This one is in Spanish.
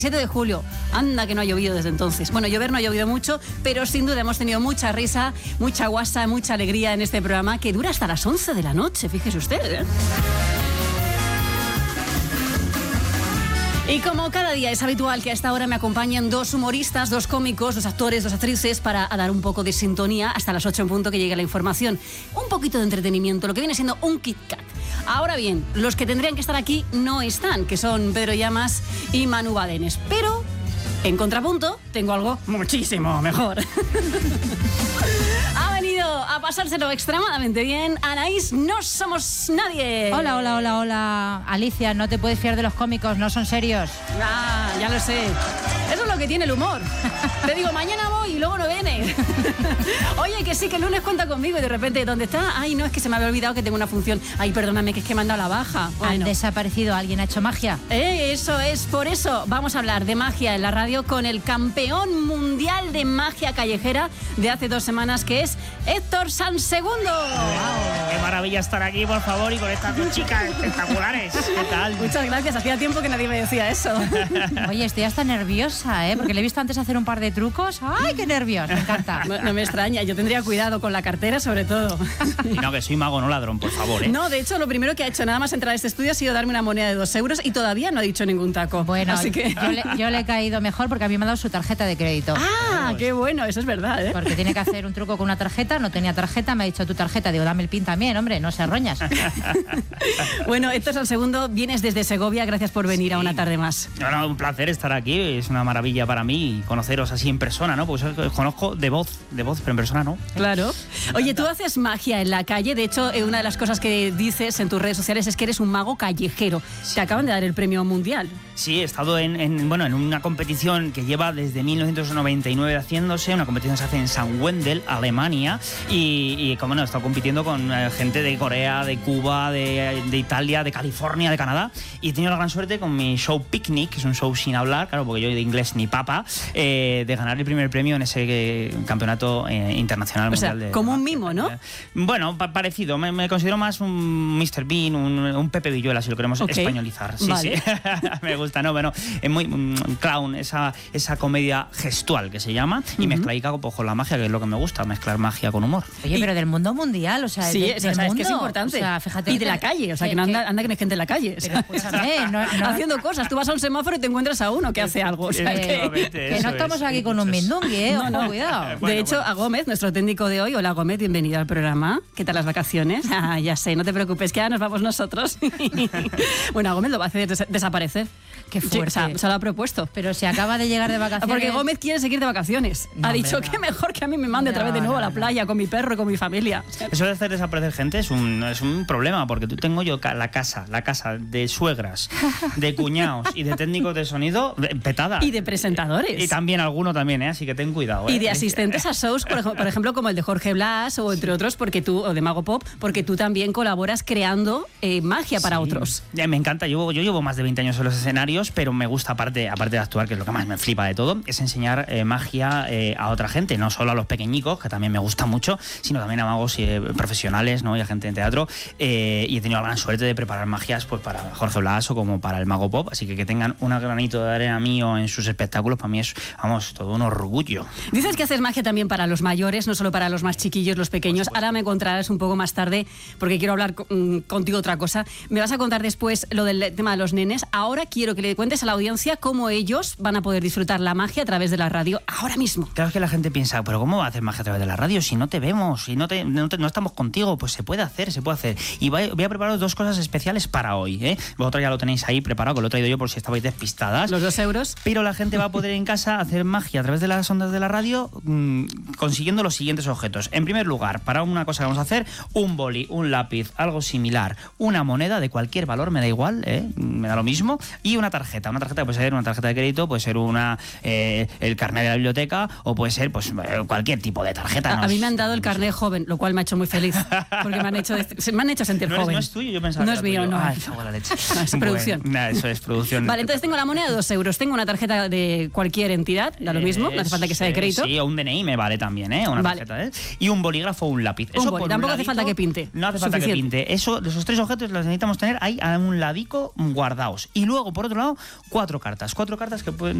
7 de julio, anda que no ha llovido desde entonces. Bueno, llover no ha llovido mucho, pero sin duda hemos tenido mucha risa, mucha guasa, mucha alegría en este programa que dura hasta las 11 de la noche, fíjese usted, ¿eh? Y como cada día es habitual que a esta hora me acompañen dos humoristas, dos cómicos, dos actores, dos actrices para dar un poco de sintonía hasta las 8 en punto que llegue la información. Un poquito de entretenimiento, lo que viene siendo un Kit Kat. Ahora bien, los que tendrían que estar aquí no están, que son Pedro Llamas y Manu Badenes. Pero, en contrapunto, tengo algo muchísimo mejor. Ha venido a pasárselo extremadamente bien Anaís No Somos Nadie. Hola. Alicia, no te puedes fiar de los cómicos, no son serios. Ah, ya lo sé. Eso es lo que tiene el humor. Te digo, mañana voy y luego no viene. Oye, que sí, que el lunes cuenta conmigo y de repente, ¿dónde está? Ay, no, es que se me había olvidado que tengo una función. Ay, perdóname, que es que me han dado la baja. Bueno. ¿Han desaparecido? ¿Alguien ha hecho magia? Eso es, por eso vamos a hablar de magia en la radio con el campeón mundial de magia callejera de hace 2 semanas, que es Héctor Sansegundo. ¡Qué maravilla estar aquí, por favor, y con estas dos chicas espectaculares! ¿Qué tal? Muchas gracias, hacía tiempo que nadie me decía eso. Oye, estoy hasta nerviosa, ¿eh? Porque le he visto antes hacer un par de trucos. ¡Ay, qué nervios! Me encanta. No me extraña, yo tendría cuidado con la cartera, sobre todo. Y no, que soy mago, no ladrón, por favor, ¿eh? No, de hecho, lo primero que ha hecho nada más entrar a este estudio ha sido darme una moneda de 2 euros y todavía no ha dicho ningún taco. Bueno, así que... yo le he caído mejor porque a mí me ha dado su tarjeta de crédito. ¡Ah, qué bueno! Eso es verdad, ¿eh? Porque tiene que hacer un truco con una tarjeta, no tenía tarjeta, me ha dicho tu tarjeta. Digo, dame el PIN también, hombre, no se roñas. Bueno, Héctor Sansegundo, vienes desde Segovia, gracias por venir a una tarde más. No, un placer estar aquí, es una maravilla para mí conoceros así en persona, ¿no? Pues os conozco de voz, pero en persona no. Claro. Oye, tú haces magia en la calle, de hecho, una de las cosas que dices en tus redes sociales es que eres un mago callejero. Sí. Te acaban de dar el premio mundial. Sí, he estado en una competición que lleva desde 1999 haciéndose, una competición que se hace en San Wendel, Alemania, y como no, he estado compitiendo con gente de Corea, de Cuba, de Italia, de California, de Canadá, y he tenido la gran suerte con mi show Picnic, que es un show sin hablar, claro, porque yo de inglés ni papa, de ganar el primer premio en ese campeonato internacional mundial. O sea, como un mimo, ¿no? Bueno, parecido, me considero más un Mr. Bean, un Pepe Villuela, si lo queremos españolizar. Sí, vale. Sí. Me gusta, ¿no? Bueno, es muy clown, esa comedia gestual que se llama, y mezclaica con la magia, que es lo que me gusta, mezclar magia con humor. Oye, pero del mundo mundial, o sea, sí, del es mundo, que es importante. O sea, fíjate, y de la calle, o sea, que no anda que no hay gente en la calle. Pero escúchame, no haciendo cosas. Tú vas a un semáforo y te encuentras a uno que hace algo. O sea, que no estamos aquí con un mindungui, ¿eh? Ojo, cuidado. De hecho, a Gómez, nuestro técnico de hoy. Hola, Gómez, bienvenido al programa. ¿Qué tal las vacaciones? Ah, ya sé, no te preocupes, que ahora nos vamos nosotros. Bueno, a Gómez lo va a hacer desaparecer. Qué fuerte. O sea, se lo ha propuesto. Pero se acaba de llegar de vacaciones. Porque Gómez quiere seguir de vacaciones. No, ha dicho que mejor que a mí me mande otra vez de nuevo a la playa con mi perro, con mi familia. Eso de hacer desaparecer gente es un problema, porque tengo yo la casa de suegras, de cuñados y de técnicos de sonido petada. Y de presentadores. Y también alguno también, así que ten cuidado. Y de asistentes a shows, por ejemplo, como el de Jorge Blas o entre otros, o de Mago Pop, porque tú también colaboras creando magia para otros. Ya, me encanta, yo llevo más de 20 años en los escenarios, pero me gusta, aparte de actuar, que es lo que más me flipa de todo, es enseñar magia a otra gente, no solo a los pequeñicos, que también me gusta mucho, sino también a magos profesionales, ¿no? Y a gente en teatro, y he tenido la gran suerte de preparar magias pues para Jorge Blas o como para el Mago Pop, así que tengan un granito de arena mío en sus espectáculos, para mí es, vamos, todo un orgullo. Dices que haces magia también para los mayores, no solo para los más chiquillos, los pequeños. Ahora me encontrarás un poco más tarde, porque quiero hablar contigo otra cosa. Me vas a contar después lo del tema de los nenes. Ahora quiero que le cuentes a la audiencia cómo ellos van a poder disfrutar la magia a través de la radio ahora mismo. Claro que la gente piensa, pero ¿cómo va a hacer magia a través de la radio si no te vemos, si no estamos contigo? Pues se puede hacer. Y voy a preparar 2 cosas especiales para hoy, ¿eh? Vosotros ya lo tenéis ahí preparado, que lo he traído yo por si estabais despistadas. Los 2 euros. Pero la gente va a poder en casa hacer magia a través de las ondas de la radio, consiguiendo los siguientes objetos. En primer lugar, para una cosa que vamos a hacer, un boli, un lápiz, algo similar, una moneda de cualquier valor, me da igual, me da lo mismo, y una tarjeta. Una tarjeta puede ser una tarjeta de crédito, puede ser el carnet de la biblioteca, o puede ser pues cualquier tipo de tarjeta. A mí me han dado el carnet joven, lo cual me ha hecho muy feliz, porque me han hecho sentir joven. No es tuyo, yo pensaba no es mío, no. Ay, la leche. No, es producción. Eso es producción. Vale, entonces tengo la moneda de 2 euros, tengo una tarjeta tarjeta de cualquier entidad, da lo mismo, no hace falta que sea de crédito. Sí, o un DNI me vale también, una tarjeta. Y un bolígrafo o un lápiz. Tampoco hace falta que pinte. No hace falta que pinte. Esos 3 objetos los necesitamos tener ahí a un ladico guardados. Y luego, por otro lado, 4 cartas. 4 cartas que pueden